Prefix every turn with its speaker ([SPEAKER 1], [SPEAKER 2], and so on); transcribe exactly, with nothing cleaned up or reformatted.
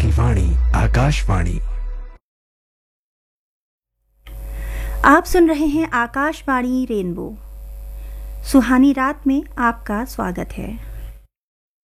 [SPEAKER 1] की वाणी आकाशवाणी।
[SPEAKER 2] आप सुन रहे हैं आकाशवाणी रेनबो। सुहानी रात में आपका स्वागत है।